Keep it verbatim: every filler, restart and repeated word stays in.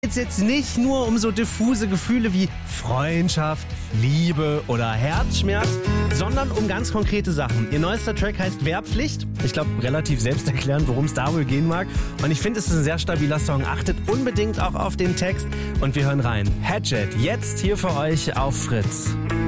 Geht's jetzt nicht nur um so diffuse Gefühle wie Freundschaft, Liebe oder Herzschmerz, sondern um ganz konkrete Sachen. Ihr neuester Track heißt Wehrpflicht. Ich glaube, relativ selbsterklärend, worum es da wohl gehen mag. Und ich finde, es ist ein sehr stabiler Song. Achtet unbedingt auch auf den Text und wir hören rein. Hatchet, jetzt hier für euch auf Fritz.